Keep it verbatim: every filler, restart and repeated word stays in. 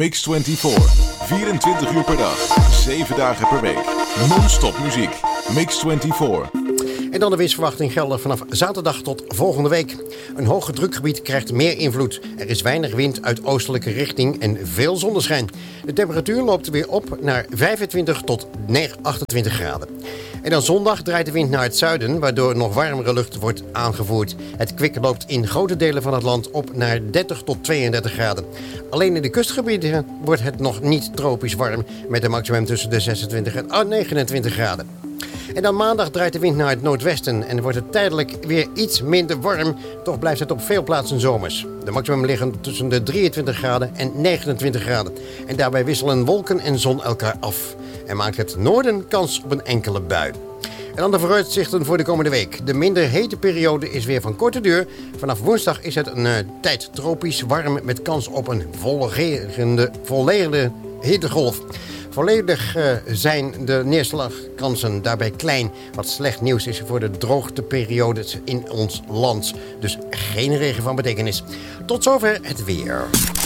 Mix vierentwintig. vierentwintig uur per dag. zeven dagen per week. Non-stop muziek. Mix vierentwintig. En dan de weersverwachting gelden vanaf zaterdag tot volgende week. Een hoge drukgebied krijgt meer invloed. Er is weinig wind uit oostelijke richting en veel zonneschijn. De temperatuur loopt weer op naar vijfentwintig tot achtentwintig graden. En dan zondag draait de wind naar het zuiden, waardoor nog warmere lucht wordt aangevoerd. Het kwik loopt in grote delen van het land op naar dertig tot tweeëndertig graden. Alleen in de kustgebieden wordt het nog niet tropisch warm, met een maximum tussen de zesentwintig en negenentwintig graden. En dan maandag draait de wind naar het noordwesten en wordt het tijdelijk weer iets minder warm. Toch blijft het op veel plaatsen zomers. De maximum liggen tussen de drieëntwintig graden en negenentwintig graden. En daarbij wisselen wolken en zon elkaar af. En maakt het noorden kans op een enkele bui. En dan de vooruitzichten voor de komende week. De minder hete periode is weer van korte duur. Vanaf woensdag is het een uh, tijd tropisch warm met kans op een volgerende, volledige hittegolf. Volledig uh, zijn de neerslagkansen daarbij klein. Wat slecht nieuws is voor de droogteperiodes in ons land. Dus geen regen van betekenis. Tot zover het weer.